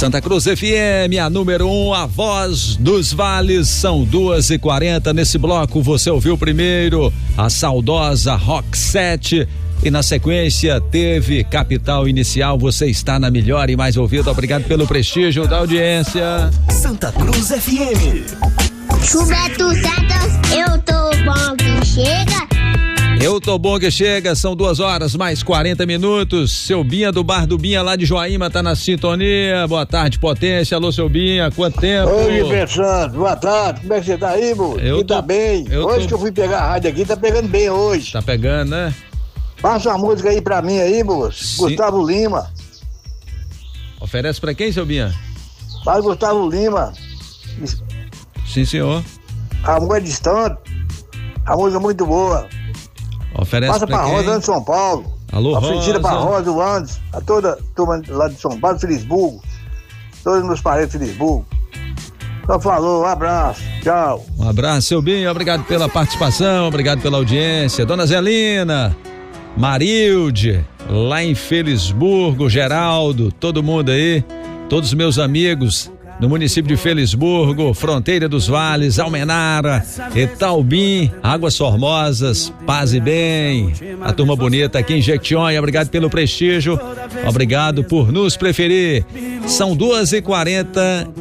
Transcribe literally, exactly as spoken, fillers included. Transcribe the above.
Santa Cruz F M, a número um, a voz dos vales, são duas e quarenta. Nesse bloco você ouviu primeiro a saudosa Rock sete e na sequência teve Capital Inicial. Você está na melhor e mais ouvida. Obrigado pelo prestígio da audiência. Santa Cruz F M. Gilberto Santos, eu tô bom que chega. Eu tô bom que chega, são duas horas mais quarenta minutos. Seu Binha do Bar do Binha lá de Joaíma tá na sintonia. Boa tarde, potência. Alô, seu Binha, quanto tempo? Oi, Gilberto Santos, boa tarde. Como é que você tá aí, moço? Eu tô tá bem. eu Hoje tô... que eu fui pegar a rádio aqui, tá pegando bem hoje. Tá pegando, né? Passa uma música aí pra mim aí, moço. Sim. Gustavo Lima. Oferece pra quem, seu Binha? Para Gustavo Lima. Sim, senhor. Amor é distante. A música é muito boa. Oferece Passa pra, pra quem? Rosa de São Paulo. Alô, Oferecida Rosa. pra Rosa, o Andes, a toda a turma lá de São Paulo, Felisburgo. Todos meus parentes de Felisburgo. Só falou, um abraço, tchau. Um abraço, seu Binho, obrigado pela participação, obrigado pela audiência. Dona Zelina, Marilde, lá em Felisburgo, Geraldo, todo mundo aí, todos os meus amigos no município de Felisburgo, Fronteira dos Vales, Almenara, Itaubim, Águas Formosas, Paz e Bem, a turma bonita aqui em Jequitinhonha, obrigado pelo prestígio, obrigado por nos preferir. São duas e quarenta